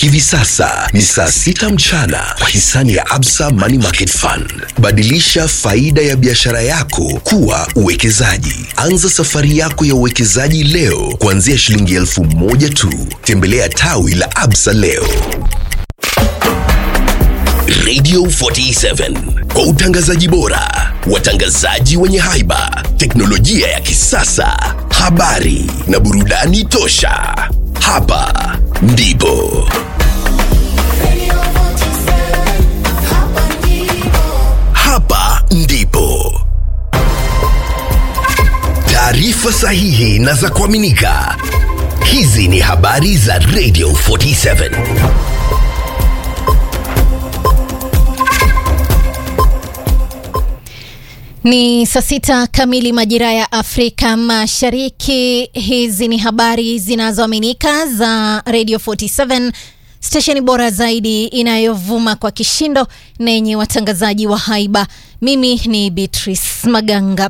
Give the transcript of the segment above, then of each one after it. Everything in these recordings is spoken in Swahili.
Hivi sasa ni saa 6 mchana kwa hisani ya Absa Money Market Fund. Badilisha faida ya biashara yako kuwa uwekezaji. Anza safari yako ya uwekezaji leo kuanzia shilingi 1,000 tu. Tembelea tawi la Absa leo. Radio 47 kwa utangazaji bora, watangazaji wenye haiba, teknolojia ya kisasa, habari na burudani tosha. Hapa ndipo Hapa ndipo taarifa sahihi na za kuaminika. Hizi ni habari za Radio 47. Ni saa 6 kamili majira ya Afrika Mashariki. Hizi ni habari zinazoaminika za Radio 47, stesheni bora zaidi inayovuma kwa kishindo na yenye watangazaji wa haiba. Mimi ni Beatrice Maganga.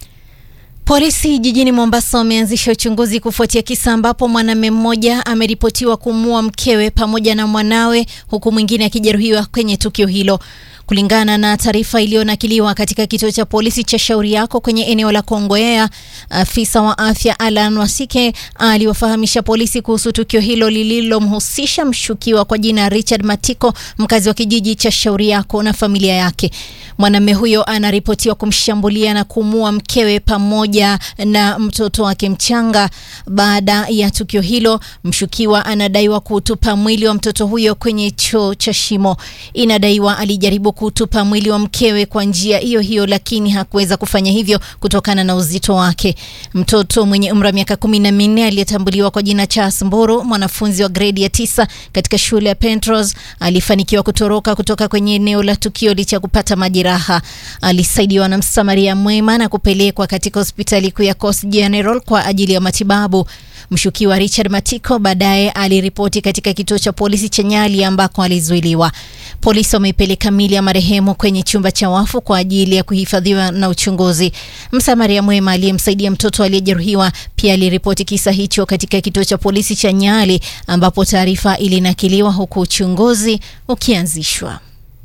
Polisi jijini Mombasa wameanzisha uchunguzi kufuatia kisa ambapo mwanamume mmoja ameripotiwa kumuua mkewe pamoja na mwanawe huku mwingine akijeruhiwa kwenye tukio hilo. Kulingana na taarifa iliyonakiliwa katika kituo cha polisi cha Shauri Yako kwenye eneo la Kongowea, afisa wa afya Alan Wasike aliwafahamisha polisi kuhusu tukio hilo lililomhusisha mshukiwa kwa jina Richard Matiko, mkazi wa kijiji cha Shauri Yako na familia yake. Mwanamume huyo anaripotiwa kumshambulia na kumuua mkewe pamoja na mtoto wake mchanga. Baada ya tukio hilo, mshukiwa anadaiwa kutupa mwili wa mtoto huyo kwenye choo cha shimo. Inadaiwa alijaribu kutupa mwili wa mkewe kwa njia hiyo hiyo, lakini hakuweza kufanya hivyo kutokana na uzito wake. Mtoto mwenye umri wa miaka 14 aliyetambuliwa kwa jina Charles Mburu, mwanafunzi wa grade ya 9 katika shule ya Pentrose, alifanikiwa kutoroka kutoka kwenye eneo la tukio licha kupata majeraha. Alisaidiwa na msamaria mwema na kupelekwa katika hospitali kuu ya Coast General kwa ajili ya matibabu. Mshukiwa Richard Matiko baadaye aliripoti katika kituo cha polisi cha Nyali ambako alizuiliwa. Polisi wameipeleka miili ya marehemu kwenye chumba cha wafu kwa ajili ya kuhifadhiwa na uchunguzi. Msamaria mwema aliyemsaidia mtoto aliyejeruhiwa pia aliripoti kisa hicho katika kituo cha polisi cha Nyali ambapo taarifa ilinakiliwa huku uchunguzi ukianzishwa.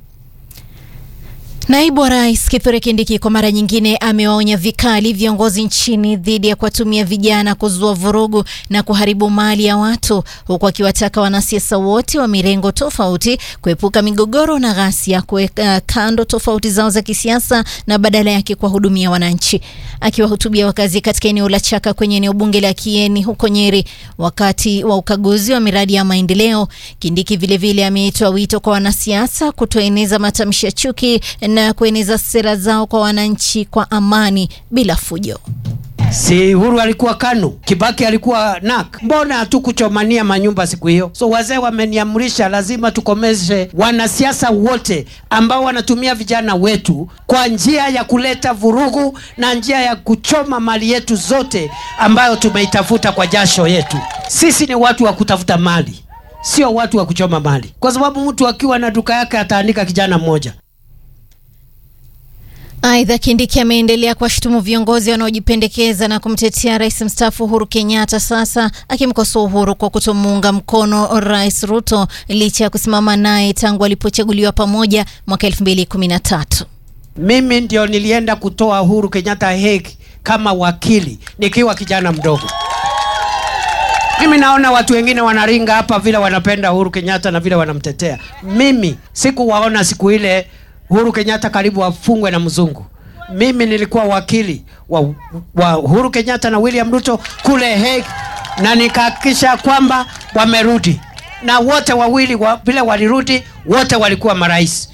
Naibu wa Rais Kithure Kindiki kwa mara nyingine amewaonya vikali viongozi nchini dhidi ya kuwatumia vijana kuzua vurugu na kuharibu mali ya watu, huku akiwataka wanasiasa wote wa mirengo tofauti kuepuka migogoro na ghasia, kuweka kando tofauti zao za kisiasa na badala yake kuwahudumia wananchi. Akiwahutubia wakazi katika eneo la Chaka kwenye eneo bunge la Kieni huko Nyeri wakati wa ukaguzi wa miradi ya maendeleo, Kindiki vilevile ameitoa wito kwa wanasiasa kutoeneza matamshi ya chuki na kueneza sera zao kwa wananchi kwa amani bila fujo. Si Uhuru alikuwa KANU, Kibaki alikuwa NAK. Mbona hatukuchomania manyumba siku hiyo? So wazee wameniamrisha lazima tukomeshe wanasiasa wote ambao wanatumia vijana wetu kwa njia ya kuleta vurugu na njia ya kuchoma mali yetu zote ambayo tumeitafuta kwa jasho yetu. Sisi ni watu wa kutafuta mali, sio watu wa kuchoma mali. Kwa sababu mtu akiwa na duka yake ataandika kijana mmoja. Aidha, Kindiki ameendelea kuwashutumu viongozi wanaojipendekeza na kumtetea Rais mstaafu Uhuru Kenyatta, sasa akimkosoa Uhuru kwa kutomuunga mkono Rais Ruto licha ya kusimama naye tangu alipochaguliwa pamoja mwaka 2013. Mimi ndio nilienda kutoa Uhuru Kenyatta Hague kama wakili nikiwa kijana mdogo. Mimi naona watu wengine wanaringa hapa vile wanapenda Uhuru Kenyatta na vile wanamtetea. Mimi sikuwaona siku ile Uhuru Kenyatta karibu afungwe na mzungu. Mimi nilikuwa wakili wa Uhuru Kenyatta na William Ruto kule Hague, na nikahakikisha kwamba wamerudi. Na wote wawili vile walirudi, wote walikuwa marais.